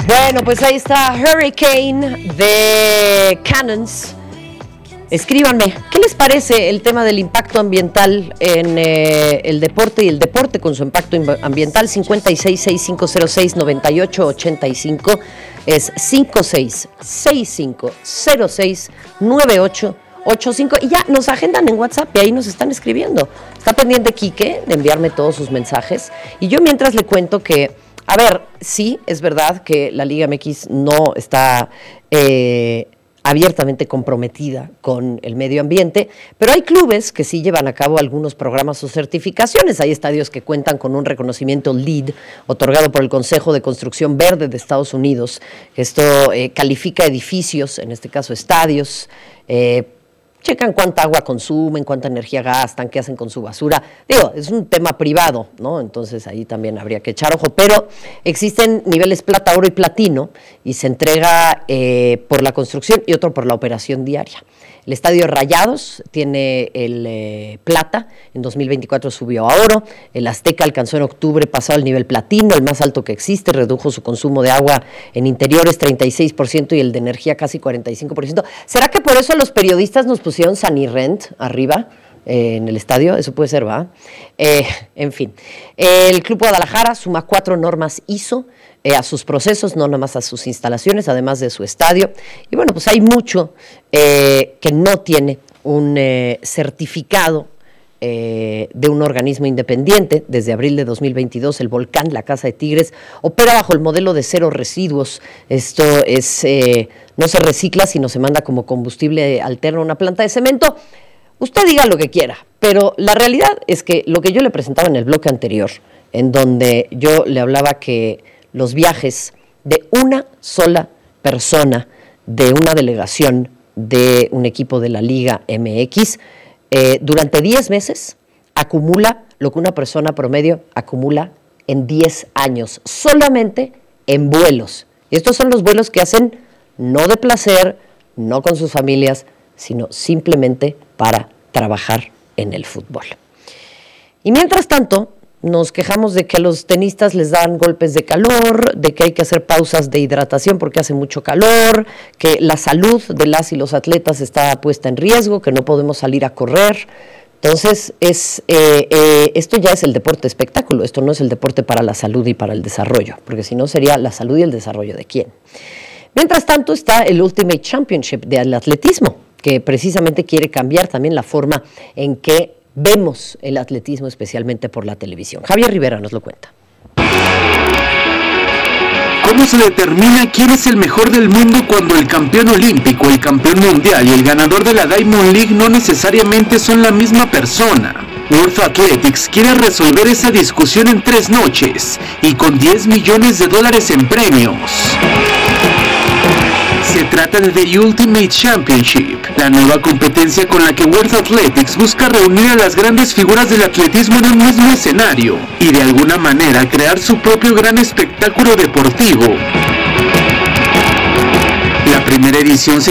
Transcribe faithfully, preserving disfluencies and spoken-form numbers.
Bueno, pues ahí está Hurricane de Cannons. Escríbanme, ¿qué les parece el tema del impacto ambiental en eh, el deporte y el deporte con su impacto ambiental? cincuenta y seis, sesenta y cinco cero seis, noventa y ocho ochenta y cinco es cincuenta y seis, sesenta y cinco cero seis, noventa y ocho ochenta y cinco y ya nos agendan en WhatsApp y ahí nos están escribiendo. Está pendiente Quique de enviarme todos sus mensajes y yo mientras le cuento que, a ver, sí, es verdad que la Liga M X no está eh, abiertamente comprometida con el medio ambiente, pero hay clubes que sí llevan a cabo algunos programas o certificaciones. Hay estadios que cuentan con un reconocimiento LEED otorgado por el Consejo de Construcción Verde de Estados Unidos. Esto eh, califica edificios, en este caso estadios, eh, checan cuánta agua consumen, cuánta energía gastan, qué hacen con su basura. Digo, es un tema privado, ¿no? Entonces ahí también habría que echar ojo. Pero existen niveles plata, oro y platino y se entrega eh, por la construcción y otro por la operación diaria. El Estadio Rayados tiene el eh, plata, en dos mil veinticuatro subió a oro. El Azteca alcanzó en octubre pasado el nivel platino, el más alto que existe, redujo su consumo de agua en interiores treinta y seis por ciento y el de energía casi cuarenta y cinco por ciento. ¿Será que por eso los periodistas nos pusieron Sanirrent arriba eh, en el estadio? Eso puede ser, ¿va? Eh, en fin, el Club Guadalajara suma cuatro normas I S O eh, a sus procesos, no nomás a sus instalaciones, además de su estadio. Y bueno, pues hay mucho eh, que no tiene un eh, certificado eh, de un organismo independiente. Desde abril de dos mil veintidós, el Volcán, la Casa de Tigres, opera bajo el modelo de cero residuos. Esto es, eh, no se recicla, sino se manda como combustible alterno a una planta de cemento. Usted diga lo que quiera, pero la realidad es que lo que yo le presentaba en el bloque anterior, en donde yo le hablaba que los viajes de una sola persona, de una delegación de un equipo de la Liga M X, eh, durante diez meses acumula lo que una persona promedio acumula en diez años, solamente en vuelos. Y estos son los vuelos que hacen no de placer, no con sus familias, sino simplemente para trabajar en el fútbol. Y mientras tanto, nos quejamos de que a los tenistas les dan golpes de calor, de que hay que hacer pausas de hidratación porque hace mucho calor, que la salud de las y los atletas está puesta en riesgo, que no podemos salir a correr. Entonces, es eh, eh, esto ya es el deporte espectáculo, esto no es el deporte para la salud y para el desarrollo, porque si no sería la salud y el desarrollo de quién. Mientras tanto está el Ultimate Championship del atletismo, que precisamente quiere cambiar también la forma en que vemos el atletismo, especialmente por la televisión. Javier Rivera nos lo cuenta. ¿Cómo se determina quién es el mejor del mundo cuando el campeón olímpico, el campeón mundial y el ganador de la Diamond League no necesariamente son la misma persona? World Athletics quiere resolver esa discusión en tres noches y con diez millones de dólares en premios. Se trata de The Ultimate Championship, la nueva competencia con la que World Athletics busca reunir a las grandes figuras del atletismo en un mismo escenario y de alguna manera crear su propio gran espectáculo deportivo. La primera edición se